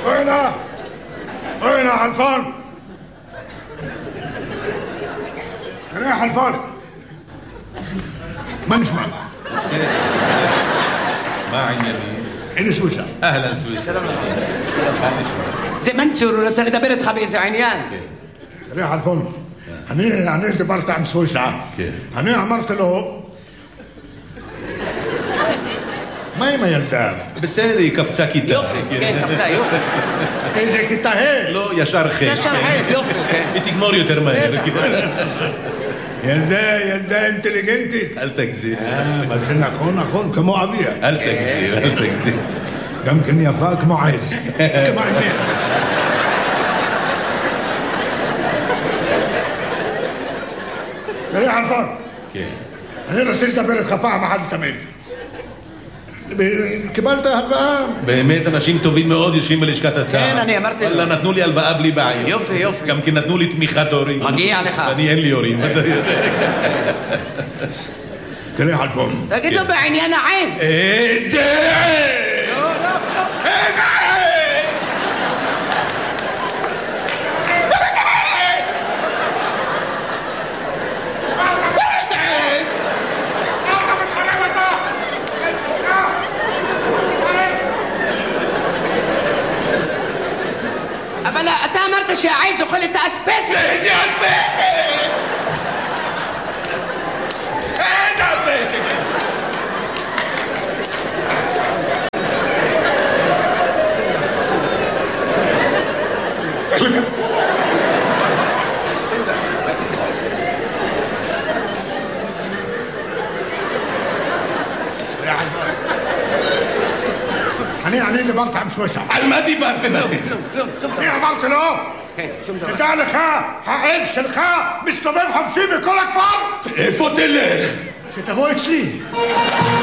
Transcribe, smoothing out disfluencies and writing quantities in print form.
وين حلفان؟ يا حلفان ما نسمع. ما عندي هنا سويسرا. اهلا سويسرا. زي ما انت رسالة دبرت خبيث عينيان. يا حلفان هني دبرت عن سويسرا. هني عمرت له ما يلدام. בסדר, קפצה כיתה. יופי, כן, קפצה, יופי. איזה כיתה ה'? לא, ישר ח'. ישר ח', יופי, כן. היא תגמור יותר מהר. ילדה אינטליגנטית. אל תגזים. מה שנכון, כמו אביה. אל תגזים. גם כן יפה כמו עז. כמו עז. תראה חלפון. כן. אני רוצה לדבר איתך פעם אחת לתמיד. קיבלת הלוואה? באמת אנשים טובים מאוד יושבים בלשכת השר. כן, אני אמרתי לו. נתנו לי הלוואה בלי בעיה. יופי. גם כן נתנו לי תמיכת הורים. מגיע לך. אני אין לי הורים, אתה יודע. תראה חלפון. תגיד לו בעניין העז. איזה עז! לא. איזה עז! אבל אתה אמרת שהעז אוכל את האספסת. איזה אספסת! איזה אספסת! אני דיברתי עם סוויסה. על מה דיברתם אתם? אני אמרתי לו, תדע לך, העז שלך מסתובב חופשי בכל הכפר. איפה תלך? שתבוא אצלי.